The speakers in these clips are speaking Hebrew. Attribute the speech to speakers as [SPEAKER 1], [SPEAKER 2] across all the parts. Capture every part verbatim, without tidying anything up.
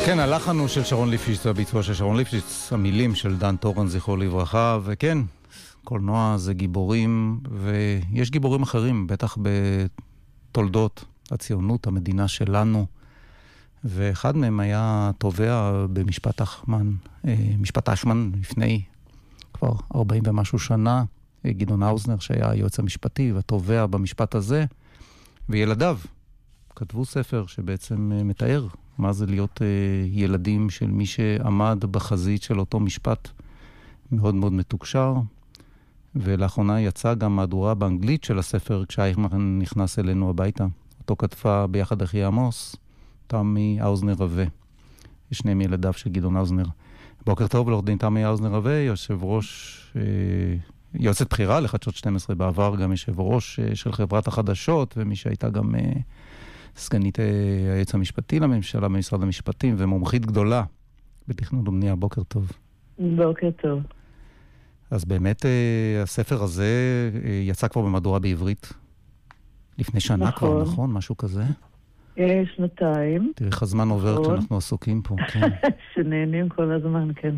[SPEAKER 1] כן, הלחן הוא של שרון ליפשיץ, הביצוע של שרון ליפשיץ, המילים של דן טורן, זכרו לברכה, וכן, קולנוע זה גיבורים, ויש גיבורים אחרים, בטח בתולדות הציונות, המדינה שלנו, ואחד מהם היה תובע במשפט אשמן, משפט אשמן לפני כבר ארבעים ומשהו שנה, גדעון האוזנר שהיה היועץ המשפטי והתובע במשפט הזה, וילדיו כתבו ספר שבעצם מתאר מה זה להיות ילדים של מי שעמד בחזית של אותו משפט מאוד מאוד מתוקשר, ולאחרונה יצא גם מהדורה באנגלית של הספר כשאייכמן נכנס אלינו הביתה. אותו כתבה ביחד אחי עמוס, תמי האוזנר רווה, שניהם ילדיו של גדעון האוזנר. בוקר טוב לעורך דין תמי האוזנר רווה, יושב ראש, יועצת בחירה לחדשות שתים עשרה בעבר, גם יושב ראש של חברת החדשות, ומי שהייתה גם סגנית היועץ המשפטי לממשלה במשרד המשפטים, ומומחית גדולה בתכנון ובנייה. בוקר טוב.
[SPEAKER 2] בוקר טוב.
[SPEAKER 1] אז באמת הספר הזה יצא כבר במהדורה בעברית לפני שנה. נכון. כבר, נכון? משהו כזה?
[SPEAKER 2] שנתיים.
[SPEAKER 1] תראי איך הזמן עובר נכון. כשאנחנו עסוקים פה. כן.
[SPEAKER 2] שנהנים כל הזמן, כן.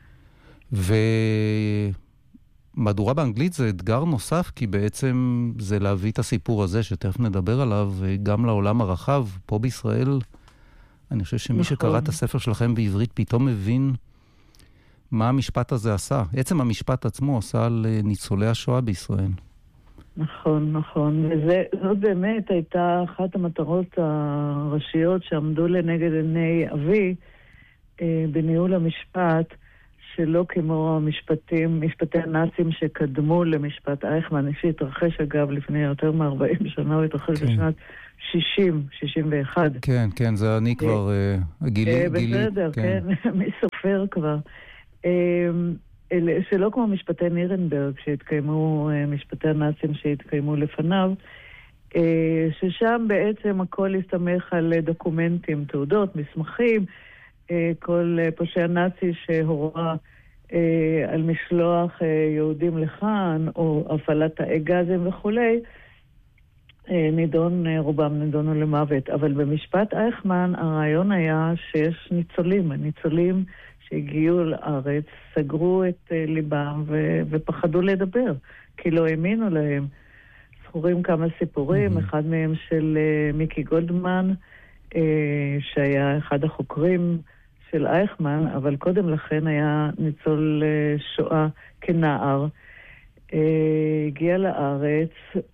[SPEAKER 1] ומהדורה באנגלית זה אתגר נוסף, כי בעצם זה להביא את הסיפור הזה, שתכף נדבר עליו, גם לעולם הרחב. פה בישראל, אני חושב שמי נכון. שקרא את הספר שלכם בעברית פתאום מבין מה המשפט הזה עשה. עצם המשפט עצמו עשה על ניצולי השואה בישראל.
[SPEAKER 2] נכון, נכון. וזאת באמת הייתה אחת המטרות הראשיות שעמדו לנגד עיני אבי אה, בניהול המשפט, שלא כמו המשפטים, משפטי הנאצים שקדמו למשפט אייכמן, שהתרחש אגב לפני יותר מ-ארבעים שנה, הוא התרחש כן. בשנת שישים, שישים ואחת.
[SPEAKER 1] כן, כן, זה אני כבר אה, גילי.
[SPEAKER 2] אה, בסדר, כן, כן מי סופר כבר. אה, שלא כמו משפטי נירנברג שהתקיימו, משפטי הנאצים שהתקיימו לפניו, ששם בעצם הכל הסתמך על דוקומנטים, תעודות, מסמכים, כל פושע נאצי שהוראה על משלוח יהודים לכאן, או הפעלת תאי גזים וכולי, נידון, רובם נידונו למוות. אבל במשפט אייכמן הרעיון היה שיש ניצולים, הניצולים שהגיעו לארץ, סגרו את ליבם ו- ופחדו לדבר, כי לא האמינו להם. זכורים כמה סיפורים, mm-hmm. אחד מהם של uh, מיקי גולדמן, uh, שהיה אחד החוקרים של אייכמן, אבל קודם לכן היה ניצול uh, שואה כנער. Uh, הגיע לארץ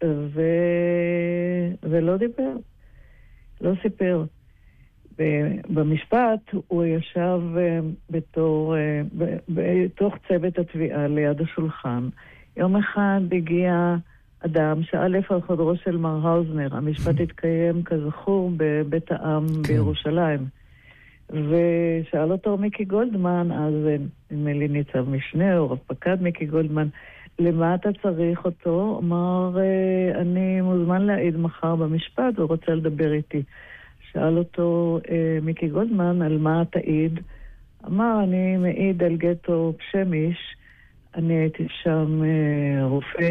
[SPEAKER 2] ו- ולא דיבר, לא סיפר. במשפט הוא ישב בתור, בתוך צוות התביעה ליד השולחן. יום אחד הגיע אדם, שאל איפה על חדרו של מר האוזנר. המשפט התקיים כזכור בבית העם בירושלים. ושאל אותו מיקי גולדמן, אז נדמה לי ניצב משנה או רב פקד מיקי גולדמן, למה אתה צריך אותו? אמר, אני מוזמן להעיד מחר במשפט ורוצה לדבר איתי. שאל אותו אה, מיקי גולדמן על מה תעיד. אמר, אני מעיד על גטו פשמיש, אני הייתי שם אה, רופא,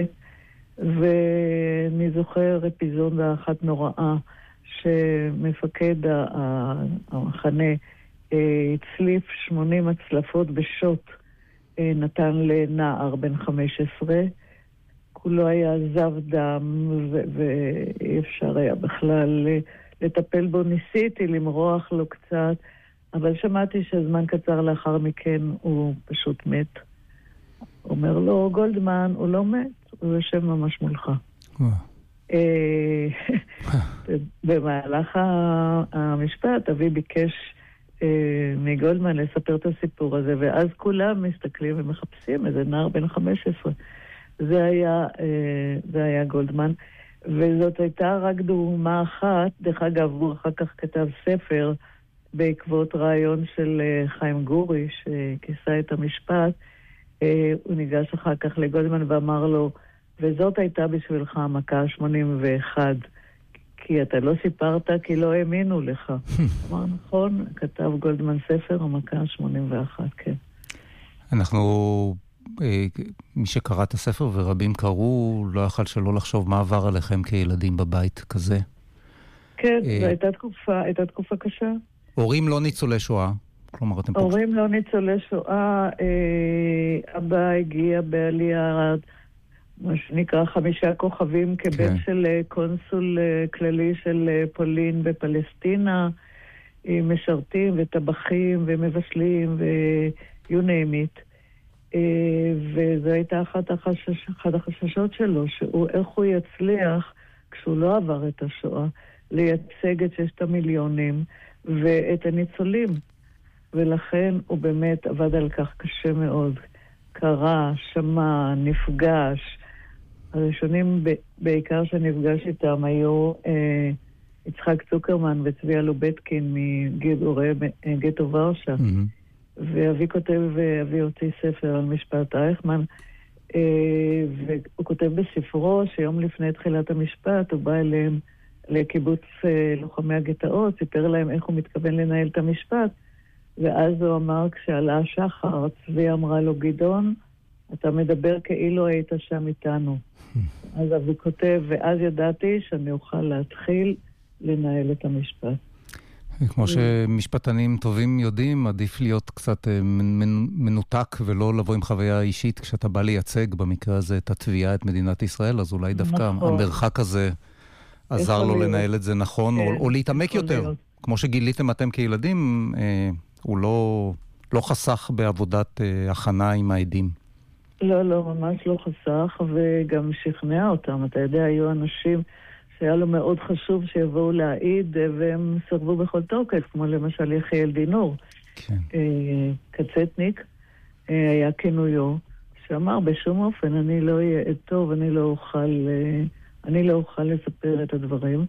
[SPEAKER 2] ואני זוכר אפיזודה אחת נוראה, שמפקד המחנה אה, הצליף שמונים הצלפות בשוט, אה, נתן לנער בן חמש עשרה, כולו היה זב דם, ואי אפשר היה בכלל לטפל בו. ניסיתי למרוח לו קצת, אבל שמעתי שזמן קצר לאחר מכן הוא פשוט מת. אומר לו גולדמן, הוא לא מת, הוא יושב ממש מולך. במהלך המשפט אבי ביקש מגולדמן לספר את הסיפור הזה, ואז כולם מסתכלים ומחפשים איזה נער בן חמש עשרה. זה היה, זה היה גולדמן. וזאת הייתה רק דוגמה אחת. דרך אגב, הוא אחר כך כתב ספר בעקבות רעיון של חיים גורי, שכיסה את המשפט. הוא ניגש אחר כך לגולדמן ואמר לו, וזאת הייתה בשבילך המכה ה-שמונים ואחת, כי אתה לא סיפרת כי לא האמינו לך. אמר, נכון, כתב גולדמן ספר, המכה ה-שמונים ואחת, כן.
[SPEAKER 1] אנחנו... מי שקרא את הספר ורבים קראו, לא יכל שלא לחשוב מה עבר עליכם כילדים בבית כזה.
[SPEAKER 2] כן, זו הייתה תקופה, הייתה תקופה קשה.
[SPEAKER 1] הורים לא ניצולי שואה? כלומר, אתם פוגשים...
[SPEAKER 2] הורים לא ניצולי שואה, אה, אבא הגיע בעלייה, מה שנקרא חמישה כוכבים, כבן כן. של קונסול כללי של פולין בפלסטינה, עם משרתים וטבחים ומבשלים ו-you name it. וזו הייתה אחת החשש, אחד החששות שלו, שהוא, איך הוא יצליח, כשהוא לא עבר את השואה, לייצג את ששת המיליונים ואת הניצולים. ולכן הוא באמת עבד על כך קשה מאוד. קרא, שמע, נפגש. הראשונים ב- בעיקר שנפגש איתם היו אה, יצחק צוקרמן וצביה לובטקין מגיבורי גטו ורשה. Mm-hmm. ואבי כותב, ואבי הוציא ספר על משפט אייכמן, אה, והוא כותב בספרו שיום לפני תחילת המשפט הוא בא אליהם לקיבוץ אה, לוחמי הגטאות, סיפר להם איך הוא מתכוון לנהל את המשפט, ואז הוא אמר, כשעלה השחר, צבי אמרה לו, גדעון, אתה מדבר כאילו היית שם איתנו. אז אבי כותב, ואז ידעתי שאני אוכל להתחיל לנהל את המשפט.
[SPEAKER 1] כמו שמשפטנים טובים יודעים, עדיף להיות קצת מנותק ולא לבוא עם חוויה אישית כשאתה בא לייצג במקרה הזה את התביעה, את מדינת ישראל, אז אולי דווקא המרחק הזה עזר לו לנהל את זה נכון, או להתעמק יותר. כמו שגיליתם אתם כילדים, הוא לא, לא חסך בעבודת uh, הכנה עם העדים.
[SPEAKER 2] לא, לא, ממש לא חסך, וגם שכנע אותם. אתה יודע, היו אנשים שהיה לו מאוד חשוב שיבואו להעיד, והם סרבו בכל תוקף, כמו למשל יחיאל דינור. כן. אה, קצטניק אה, היה כינויו, שאמר בשום אופן, אני לא אהיה טוב, אני לא אוכל, אה, אני לא אוכל לספר את הדברים.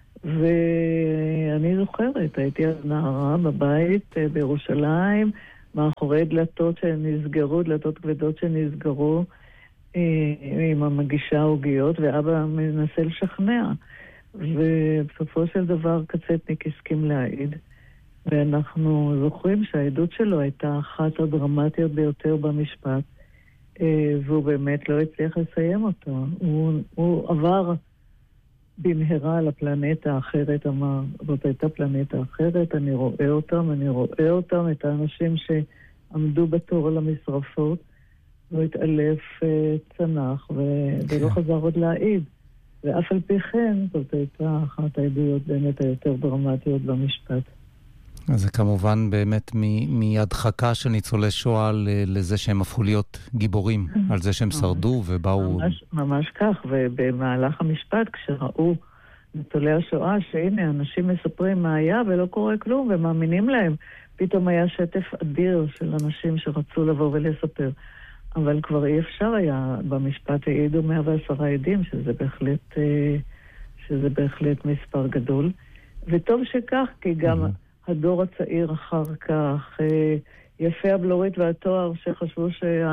[SPEAKER 2] ואני זוכרת, הייתי אז נערה בבית בירושלים, מאחורי דלתות שנסגרו, דלתות כבדות שנסגרו, עם המגישה עוגיות, ואבא מנסה לשכנע. ובסופו של דבר קצטניק הסכים להעיד. ואנחנו זוכרים שהעדות שלו הייתה אחת הדרמטיות ביותר במשפט, והוא באמת לא הצליח לסיים אותו. הוא, הוא עבר במהרה על הפלנטה האחרת, אמר, זאת הייתה פלנטה אחרת, אני רואה אותם, אני רואה אותם, את האנשים שעמדו בתור על המשרפות, הוא התעלף, צנח, ו- ולא חזר עוד להעיד. ואף על פי כן, זאת הייתה אחת העדויות באמת היותר דרמטיות במשפט.
[SPEAKER 1] אז זה כמובן באמת מהדחקה של ניצולי שואה לזה שהם הפכו להיות גיבורים, על זה שהם שרדו ובאו...
[SPEAKER 2] ממש, ממש כך, ובמהלך המשפט כשראו ניצולי השואה, שהנה אנשים מספרים מה היה ולא קורה כלום ומאמינים להם, פתאום היה שטף אדיר של אנשים שרצו לבוא ולספר. אבל כבר אי אפשר היה, במשפט העידו מאה ועשרה עדים, שזה בהחלט, שזה בהחלט מספר גדול. וטוב שכך, כי גם... הדור הצעיר אחר כך, יפי הבלורית והתואר שחשבו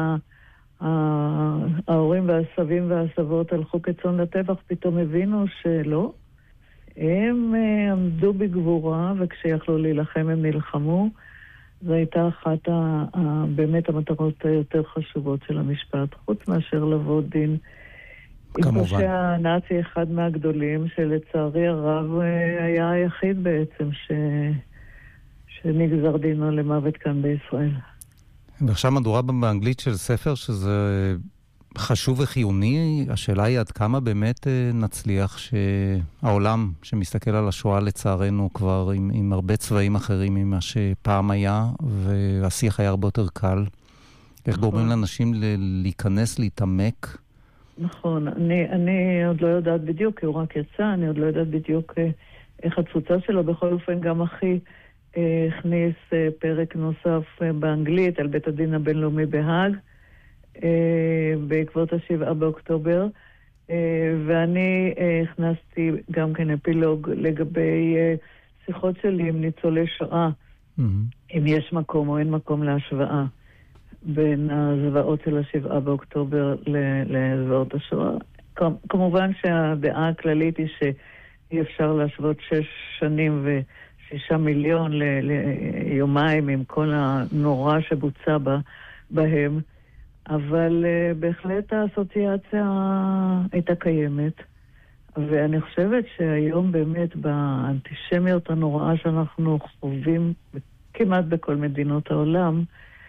[SPEAKER 2] שההורים והסבים והסבות הלכו כצאן לטבח, פתאום הבינו שלא. הם עמדו בגבורה, וכשיכלו להילחם הם נלחמו. זו הייתה אחת ה, ה, באמת המטרות היותר חשובות של המשפט, חוץ מאשר לבוא דין. כמובן. שהנאצי אחד מהגדולים, שלצערי הרב היה היחיד בעצם ש... שנגזר דינו למוות כאן בישראל.
[SPEAKER 1] ועכשיו מדורה באנגלית של ספר שזה חשוב וחיוני. השאלה היא עד כמה באמת נצליח שהעולם שמסתכל על השואה לצערנו כבר עם, עם הרבה צבעים אחרים ממה שפעם היה, והשיח היה הרבה יותר קל. איך גורמים לאנשים להיכנס, להתעמק?
[SPEAKER 2] נכון, אני, אני עוד לא יודעת בדיוק, כי הוא רק יצא, אני עוד לא יודעת בדיוק איך התפוצה שלו. בכל אופן גם אחי הכניס פרק נוסף באנגלית על בית הדין הבינלאומי בהאג, בעקבות השבעה באוקטובר, ואני הכנסתי גם כן אפילוג לגבי שיחות שלי עם ניצולי שואה, mm-hmm. אם יש מקום או אין מקום להשוואה בין הזוועות של השבעה באוקטובר לזוועות השואה. כמובן שהדעה הכללית היא שאי אפשר להשוות שש שנים ושישה מיליון ליומיים עם כל הנורא שבוצע בה, בהם, אבל בהחלט האסוציאציה הייתה קיימת. ואני חושבת שהיום באמת באנטישמיות הנוראה שאנחנו חווים כמעט בכל מדינות העולם,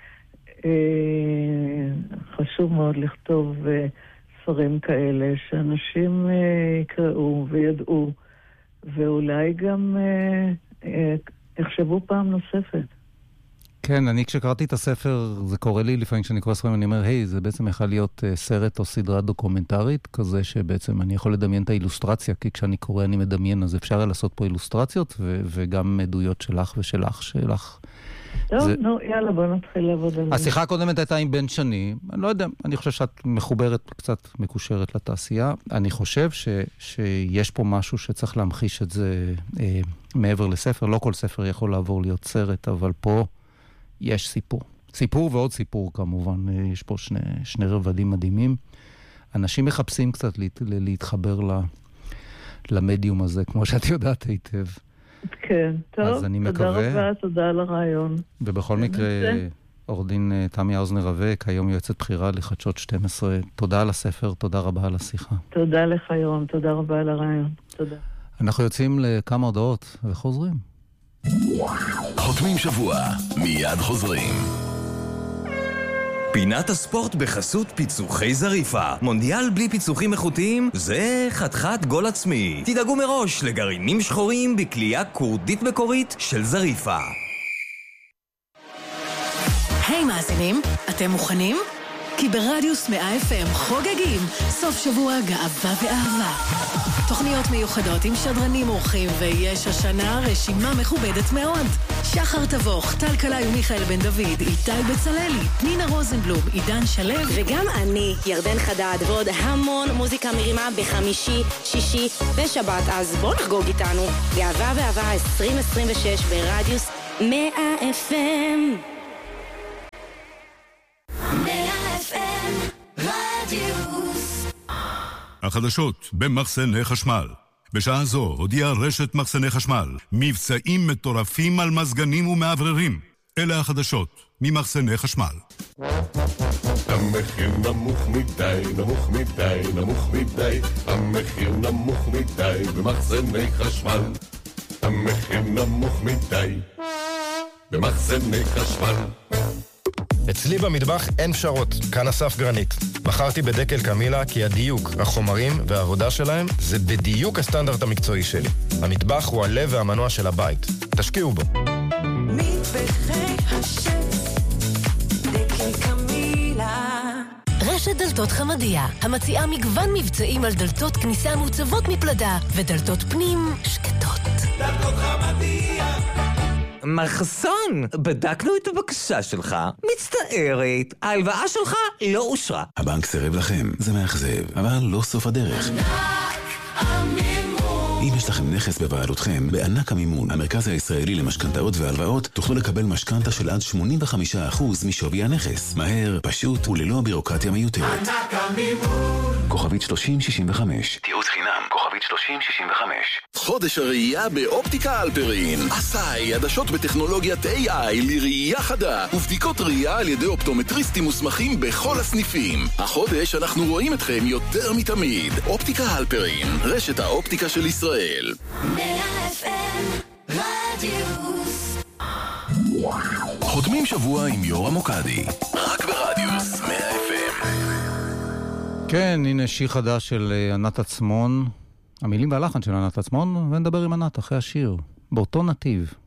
[SPEAKER 2] חשוב מאוד לכתוב ספרים כאלה שאנשים יקראו וידעו, ואולי גם יחשבו פעם נוספת.
[SPEAKER 1] כן, אני כשקראתי את הספר, זה קורה לי לפעמים כשאני קורא ספרים, אני אומר, היי, זה בעצם יכול להיות סרט או סדרה דוקומנטרית, כזה שבעצם אני יכול לדמיין את האילוסטרציה, כי כשאני קורא אני מדמיין, אז אפשר לעשות פה אילוסטרציות, ו- וגם עדויות שלך ושלך, שלך.
[SPEAKER 2] טוב, זה... נו, יאללה, בוא נתחיל לעבוד על זה.
[SPEAKER 1] השיחה הקודמת הייתה עם בן שני, אני לא יודע, אני חושב שאת מחוברת, קצת מקושרת לתעשייה, אני חושב ש- שיש פה משהו שצריך להמחיש את זה אה, מעבר לספר, לא כל ספר יכול לעבור להיות סרט, אבל פה יש סיפור. סיפור ועוד סיפור כמובן, יש פה שני, שני רבדים מדהימים. אנשים מחפשים קצת לה, להתחבר ל, למדיום הזה, כמו שאת יודעת היטב.
[SPEAKER 2] כן, טוב, תודה מקווה, רבה, תודה על הרעיון.
[SPEAKER 1] ובכל מקרה, עורך דין תמי האוזנר אבק, היום יועצת בחירה לחדשות שתים עשרה, תודה על הספר, תודה רבה על השיחה.
[SPEAKER 2] תודה לך יום, תודה רבה על הרעיון, תודה.
[SPEAKER 1] אנחנו יוצאים לכמה הודעות וחוזרים.
[SPEAKER 3] חותמים שבוע, מיד חוזרים. פינת הספורט בחסות פיצוחי זריפה. מונדיאל בלי פיצוחים איכותיים זה חתיכת גול עצמי. תדאגו מראש לגרעינים שחורים בקלייה קורדית מקורית של זריפה.
[SPEAKER 4] היי מאזינים, אתם מוכנים? כי ברדיוס מאה אף אם חוגגים סוף שבוע גאווה ואהבה. תוכניות מיוחדות עם שדרנים אורחים, ויש השנה רשימה מכובדת מאוד. שחר תבוך, טל קלעי ומיכאל בן דוד, איתי בצללי, נינה רוזנבלום, עידן שלו,
[SPEAKER 5] וגם אני, ירדן חדד, ועוד המון מוזיקה מרימה בחמישי, שישי ושבת. אז בואו נחגוג איתנו. גאווה ואהבה עשרים עשרים ושש ברדיוס מאה אף אם.
[SPEAKER 6] החדשות במחסני חשמל. בשעה זו הודיעה רשת מחסני חשמל מבצעים מטורפים על מזגנים ומעבררים. אלה החדשות ממחסני חשמל.
[SPEAKER 7] המחיר נמוך מדי, נמוך מדי, נמוך מדי. המחיר נמוך מדי במחסני חשמל. המחיר נמוך מדי במחסני חשמל.
[SPEAKER 8] אצלי במטבח אין פשרות, כאן אסף גרנית. בחרתי בדקל קמילה כי הדיוק, החומרים והעבודה שלהם זה בדיוק הסטנדרט המקצועי שלי. המטבח הוא הלב והמנוע של הבית. תשקיעו בו.
[SPEAKER 9] מטבחי השף, דקל קמילה.
[SPEAKER 4] רשת דלתות חמדיה, המציעה מגוון מבצעים על דלתות כניסה מוצבות מפלדה ודלתות פנים שקטות.
[SPEAKER 9] דלתות חמדיה.
[SPEAKER 10] מחסון, בדקנו את הבקשה שלך, מצטערת, ההלוואה שלך לא אושרה.
[SPEAKER 3] הבנק סירב לכם, זה מאכזב, אבל לא סוף הדרך. אם יש לכם נכס בבעלותכם, בענק המימון, המרכז הישראלי למשכנתאות והלוואות, תוכלו לקבל משכנתה של עד שמונים וחמישה אחוז משווי הנכס. מהר, פשוט וללא בירוקרטיה מיותרת. ענק המימון. כוכבית שלושים שישים וחמש. תיעוץ חינם, כוכבית שלושים שישים וחמש. חודש הראייה באופטיקה אלפרין. עשאי, עדשות בטכנולוגיית איי איי לראייה חדה, ובדיקות ראייה על ידי אופטומטריסטים מוסמכים בכל הסניפים. החודש אנחנו רואים אתכם יותר מתמיד. אופטיקה אלפרין, רשת האופטיקה של ישראל.
[SPEAKER 9] מאה אף אם רדיוס.
[SPEAKER 3] חותמים שבוע עם יורם מוקדי, רק ברדיוס מאה אף אם.
[SPEAKER 1] כן, הנה שיר חדש של ענת עצמון, המילים והלחן של ענת עצמון, ונדבר עם ענת אחרי השיר, באותו נתיב.